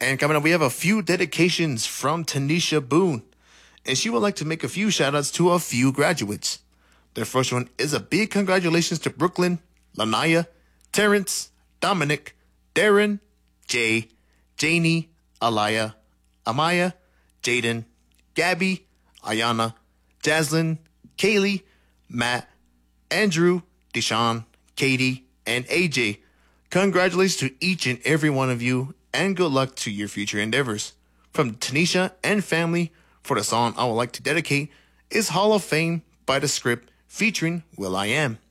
And coming up, we have a few dedications from Tanisha Boone, and she would like to make a few shout outs to a few graduates. The first one is a big congratulations to Brooklyn, Lanaya, Terrence, Dominic, Darren, Jay, Janie, Alaya, Amaya, Jaden, Gabby, Ayana, Jaslyn, Kaylee, Matt, Andrew, Deshaun, Katie, and AJ. Congratulations to each and every one of you, and good luck to your future endeavors. From Tanisha and family, for the song I would like to dedicate is Hall of Fame by The Script featuring Will.i.am.